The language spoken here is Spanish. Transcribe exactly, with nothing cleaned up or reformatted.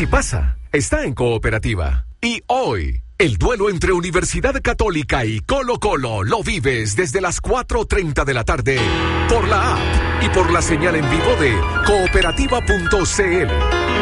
si pasa, está en Cooperativa. Y hoy, el duelo entre Universidad Católica y Colo Colo lo vives desde las cuatro treinta de la tarde por la app y por la señal en vivo de cooperativa punto c l.